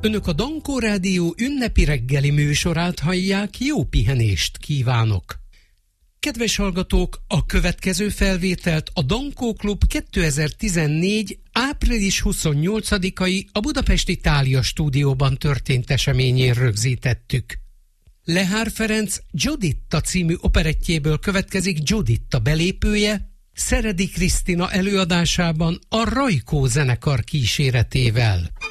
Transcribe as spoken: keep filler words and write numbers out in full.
Önök a Dankó Rádió ünnepi reggeli műsorát hallják, jó pihenést kívánok! Kedves hallgatók, a következő felvételt a Dankó Klub kétezer-tizennégy. április huszonnyolcadikai a Budapesti Thália stúdióban történt eseményén rögzítettük. Lehár Ferenc Giuditta című operettjéből következik Giuditta belépője, Szeredi Krisztina előadásában a Rajkó zenekar kíséretével.